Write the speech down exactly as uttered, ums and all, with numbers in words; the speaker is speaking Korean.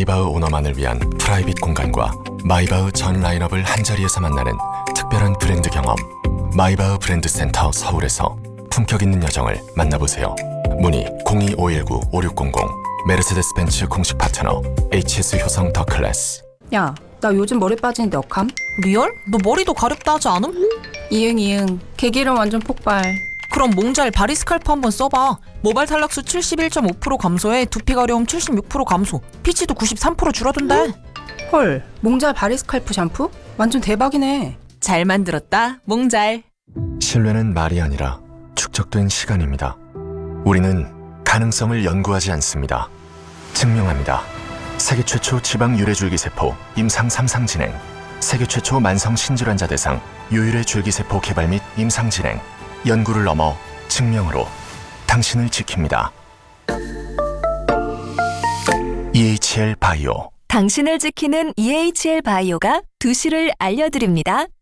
마이바흐 오너만을 위한 프라이빗 공간과 마이바흐 전 라인업을 한자리에서 만나는 특별한 브랜드 경험. 마이바흐 브랜드 센터 서울에서 품격 있는 여정을 만나보세요. 문의 공이 오일구 오육공공. 메르세데스 벤츠 공식 파트너 에이치에스 효성 더 클래스. 야, 나 요즘 머리 빠지는데 억함? 리얼? 너 머리도 가렵다 하지 않음? 이응 이응. 개기름 완전 폭발. 그럼 몽잘 바리스칼프 한번 써봐. 모발 탈락수 칠십일 점 오 퍼센트 감소에 두피 가려움 칠십육 퍼센트 감소, 피지도 구십삼 퍼센트 줄어든대. 헐, 몽잘 바리스칼프 샴푸? 완전 대박이네. 잘 만들었다, 몽잘. 신뢰는 말이 아니라 축적된 시간입니다. 우리는 가능성을 연구하지 않습니다. 증명합니다. 세계 최초 지방 유래 줄기세포 임상 삼 상 진행, 세계 최초 만성 신질환자 대상 유일의 줄기세포 개발 및 임상 진행, 연구를 넘어 증명으로 당신을 지킵니다. 이에이치엘 바이오. 당신을 지키는 이에이치엘 바이오가 두 시를 알려드립니다.